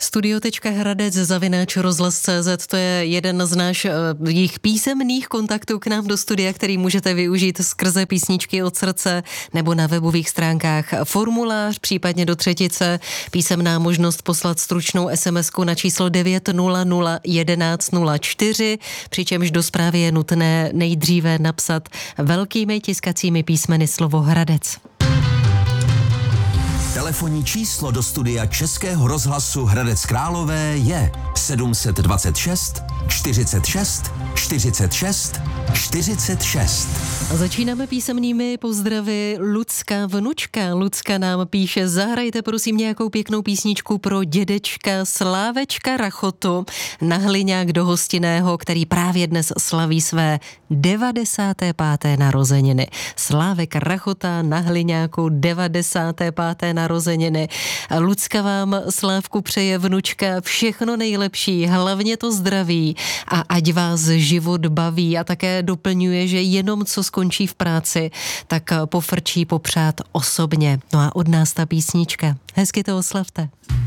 studio.hradec@rozhlas.cz, to je jeden z našich písemných kontaktů k nám do studia, který můžete využít skrze písničky od srdce nebo na webových stránkách formulář, případně do třetice písemná možnost poslat stručnou SMS-ku na číslo 900 11 04, přičemž do zprávy je nutné nejdříve napsat velkými tiskacími písmeny slovo Hradec. Telefonní číslo do studia Českého rozhlasu Hradec Králové je 726 46 46 46. A začínáme písemnými pozdravy. Lucka vnučka. Lucka nám píše: zahrajte prosím nějakou pěknou písničku pro dědečka Slávečka Rachotu na Hliňák do Hostinného, který právě dnes slaví své 95. narozeniny. Slávek Rachota na Hliňáku, 95. narozeniny. Lucka vám, Slávku, přeje vnučka všechno nejlepší, hlavně to zdraví a ať vás život baví, a také doplňuje, že jenom co skončí v práci, tak pofrčí popřát osobně. No a od nás ta písnička. Hezky to oslavte.